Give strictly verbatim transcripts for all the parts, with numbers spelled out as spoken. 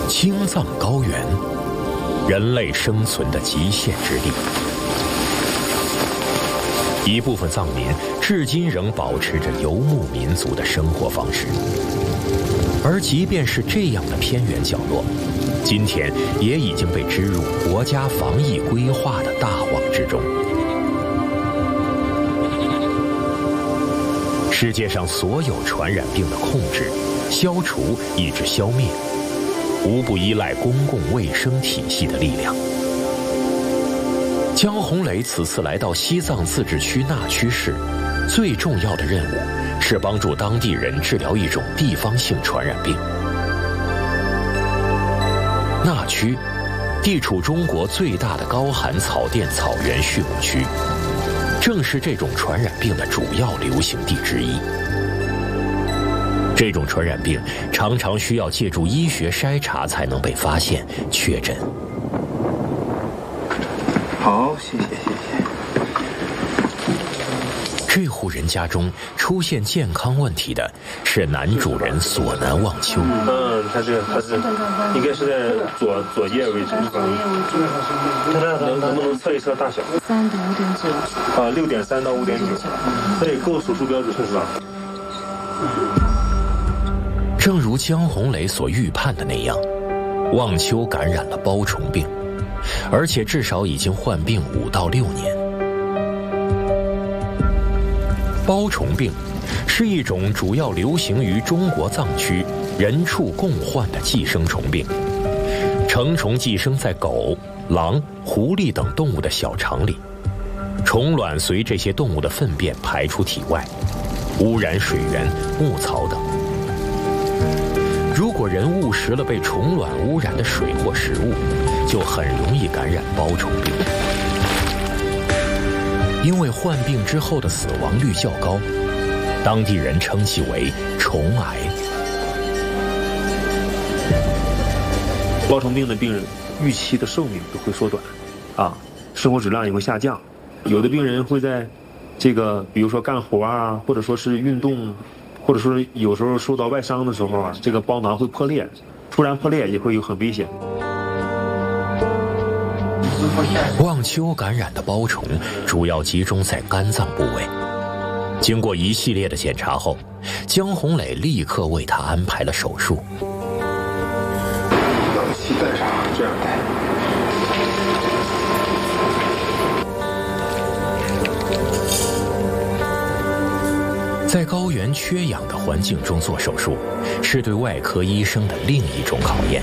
青藏高原，人类生存的极限之地。一部分藏民至今仍保持着游牧民族的生活方式，而即便是这样的偏远角落，今天也已经被植入国家防疫规划的大网之中。世界上所有传染病的控制、消除以至消灭，无不依赖公共卫生体系的力量。江红雷此次来到西藏自治区纳曲市，最重要的任务是帮助当地人治疗一种地方性传染病。纳曲地处中国最大的高寒草甸草原畜牧区，正是这种传染病的主要流行地之一。这种传染病常常需要借助医学筛查才能被发现、确诊。 好，谢谢谢谢。 这户人家中出现健康问题的是男主人索南望秋。 嗯，他这他是应该是在左左叶位置。左叶位置。他这能能不能测一测大小？ 三到五点九。 啊，六点三到五点九，这也够手术标准是吧？ 正如江红雷所预判的那样，望秋感染了包虫病，而且至少已经患病五到六年。包虫病是一种主要流行于中国藏区人畜共患的寄生虫病，成虫寄生在狗、狼、狐狸等动物的小肠里，虫卵随这些动物的粪便排出体外，污染水源、牧草等。如果人误食了被虫卵污染的水或食物，就很容易感染包虫病。因为患病之后的死亡率较高，当地人称其为虫癌。 包虫病的病人预期的寿命都会缩短，啊，生活质量也会下降。有的病人会在这个比如说干活啊，或者说是运动，或者说有时候受到外伤的时候啊，这个包囊会破裂，突然破裂也会有很危险。 望秋感染的包虫主要集中在肝脏部位，经过一系列的检查后，江红磊立刻为他安排了手术。 膝盖上这样戴。 在高原缺氧的环境中做手术，是对外科医生的另一种考验。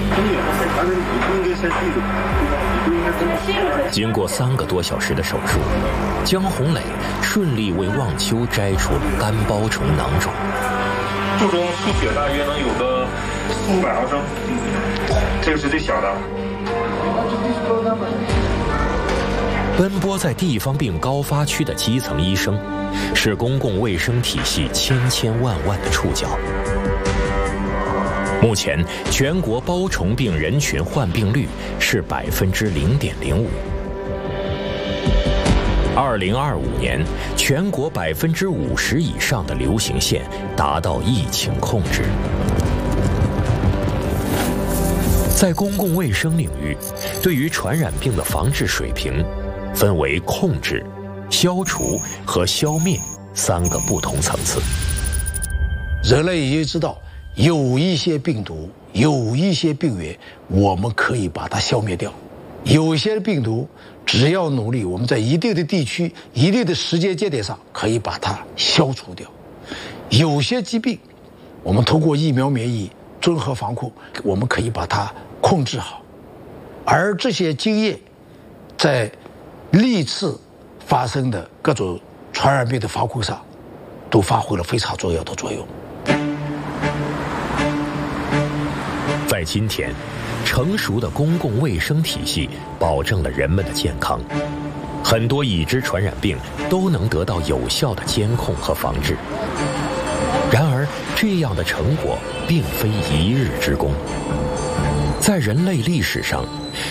经过三个多小时的手术，江红磊顺利为望秋摘除了肝包虫囊肿。 肚中出血大约能有个四五百毫升，这个是最小的。 奔波在地方病高发区的基层医生，是公共卫生体系千千万万的触角。目前，全国包虫病人群患病率是百分之零点零五。二零二五年，全国百分之五十以上的流行县达到疫情控制。在公共卫生领域，对于传染病的防治水平，分为控制、消除和消灭三个不同层次。 人类已经知道，有一些病毒，有一些病原，我们可以把它消灭掉；有些病毒，只要努力，我们在一定的地区、一定的时间节点上可以把它消除掉；有些疾病，我们通过疫苗免疫、综合防控，我们可以把它控制好。而这些经验，在历次发生的各种传染病的防控上，都发挥了非常重要的作用。 在今天，成熟的公共卫生体系保证了人们的健康，很多已知传染病都能得到有效的监控和防治。然而，这样的成果并非一日之功，在人类历史上，